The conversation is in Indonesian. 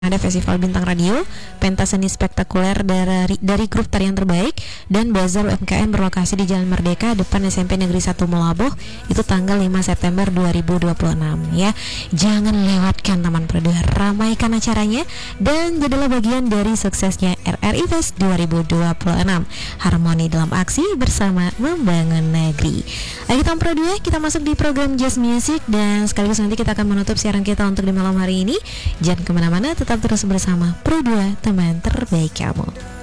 Ada Festival Bintang Radio, pentas seni spektakuler dari grup tarian terbaik, dan bazar UMKM berlokasi di Jalan Merdeka depan SMP Negeri 1 Melaboh. Itu tanggal 5 September 2026 ya. Jangan lewatkan Taman Produk, ramaikan acaranya dan jadilah bagian dari suksesnya RRI Fest 2026. Harmoni dalam aksi bersama membangun negeri. Lagi Taman Produk, kita masuk di program Jazz Music dan sekaligus nanti kita akan menutup siaran kita untuk di malam hari ini. Jangan kemana-mana, tetap terus bersama Pro 2, teman terbaik kamu.